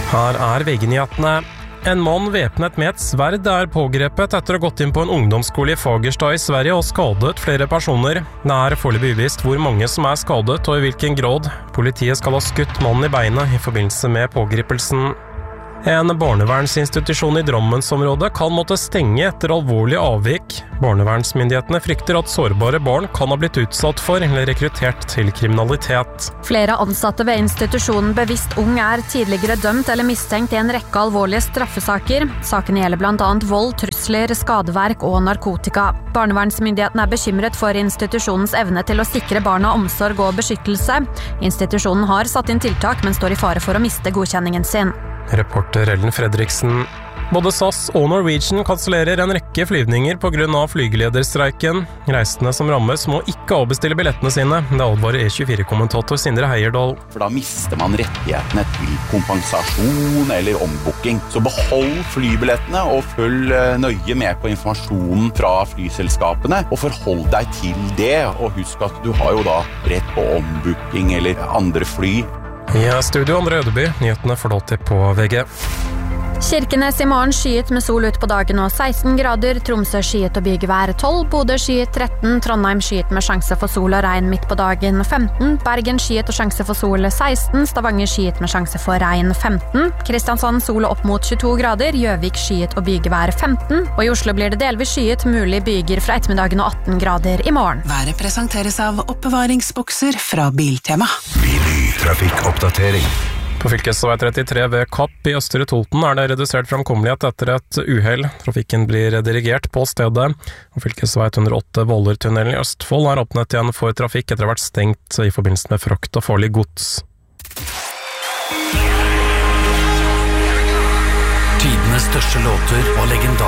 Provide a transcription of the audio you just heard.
Her VG-nyhetene. En mann væpnet med et sverd pågrepet etter å ha gått inn på en ungdomsskole i Fagerstad i Sverige og skadet flere personer. Det foreløpig uvisst hvor mange som skadet og i hvilken grad. Politiet skal ha skutt mannen i beinet i forbindelse med pågripelsen. En barnevernsinstitusjon i Drammensområdet kan måtte stenge etter alvorlig avvik. Barnevernsmyndighetene frykter at sårbare barn kan ha blitt utsatt for eller rekruttert til kriminalitet. Flere ansatte ved institusjonen Bevisst Ung tidligere dømt eller mistenkt i en rekke alvorlige straffesaker. Sakene gjelder blant annet vold, trusler, skadeverk og narkotika. Barnevernsmyndighetene bekymret for institusjonens evne til å sikre barna omsorg og beskyttelse. Institusjonen har satt inn tiltak, men står i fare for å miste godkjenningen sin. Reporter Ellen Fredriksen. Både SAS og Norwegian kansellerer en rekke flyvninger på grunn av flygelederstreiken. Reisende som rammes må ikke avbestille billettene sine. Det advarer E24-kommentator Sindre Heierdal. For da mister man rettighetene til kompensasjon eller ombooking. Så behold flybillettene og følg nøye med på informasjonen fra flyselskapene, og forhold deg til det. Og husk at du har jo da rett på ombooking eller andre fly. I studio Andre Ødeby, nyhetene får deg til på VG. Kirkenes i morgen skyet med sol ut på dagen og 16 grader, Tromsø skyet og bygevær 12, Bodø skyet 13, Trondheim skyet med sjanse for sol og regn midt på dagen 15, Bergen skyet og sjanse for sol 16, Stavanger skyet med sjanse for regn 15, Kristiansand sol opp mot 22 grader, Gjøvik skyet og bygevær 15, og i Oslo blir det delvis skyet, mulig byger fra ettermiddagen og 18 grader i morgen. Været presenteres av oppbevaringsbokser fra Biltema. Trafikkoppdatering. På fylkesvei 33 ved Kapp i Østre Toten det redusert framkommelighet etter et uhell. Trafikken blir dirigert på stedet. Og fylkesvei 108 Vollertunnelen i Østfold åpnet igjen for trafikk etter å ha vært stengt i forbindelse med frakt og farlig gods. Tidenes største låter og legendariske